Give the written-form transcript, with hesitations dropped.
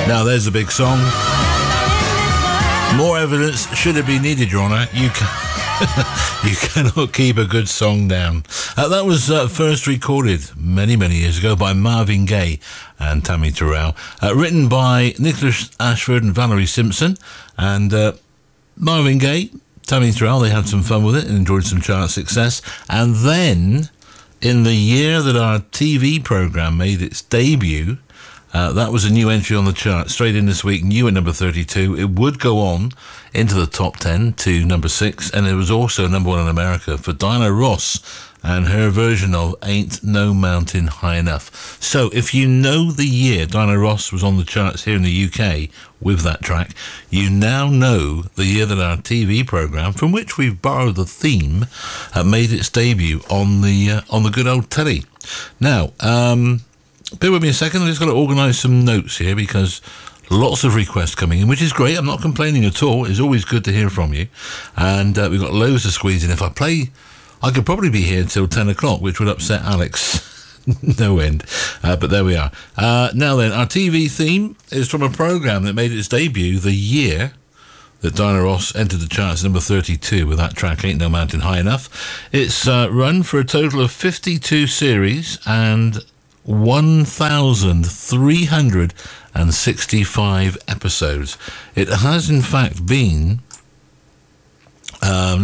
Now there's a big song. More evidence should it be needed, Your Honour. You cannot keep a good song down. That was first recorded many, many years ago by Marvin Gaye and Tammy Terrell. Written by Nicholas Ashford and Valerie Simpson. And Marvin Gaye, Tammy Terrell, they had some fun with it and enjoyed some chart success. And then, in the year that our TV programme made its debut, that was a new entry on the chart, straight in this week, new at number 32. It would go on into the top 10 to number 6, and it was also number 1 in America for Diana Ross and her version of Ain't No Mountain High Enough. So if you know the year Diana Ross was on the charts here in the UK with that track, you now know the year that our TV programme, from which we've borrowed the theme, made its debut on the good old telly. Now, bear with me a second, I've just got to organise some notes here because lots of requests coming in, which is great. I'm not complaining at all. It's always good to hear from you. And we've got loads to squeeze in. If I play, I could probably be here until 10 o'clock, which would upset Alex. No end. But there we are. Now then, our TV theme is from a programme that made its debut the year that Diana Ross entered the charts, number 32, with that track, Ain't No Mountain High Enough. It's run for a total of 52 series and 1,365 episodes. It has in fact been